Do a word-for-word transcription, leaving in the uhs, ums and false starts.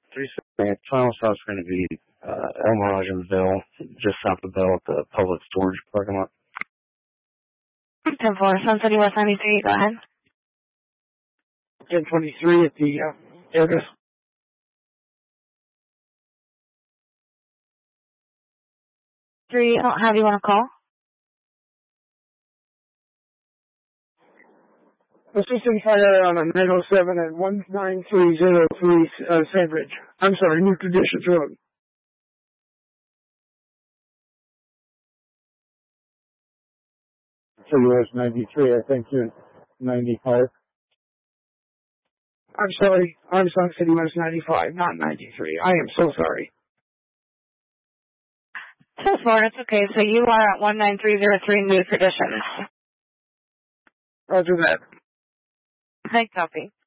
three seven. Final stop's going to be uh, El Mirage and Bell, just south of Bell at the public storage parking lot. ten four, Sun City West ninety-three, go ahead. ten twenty-three at the uh, address. Three, I don't have you want to call? Assistant fire on a nine oh seven at one nine three zero three uh, Sandridge. I'm sorry, New Traditions Road. So U S ninety-three, I think you're ninety-five. I'm sorry, I'm Sun City West ninety-five, not ninety-three. I am so sorry. ten four, it's okay. So you are at one nine three zero three New Traditions. Roger that. Hi, copy.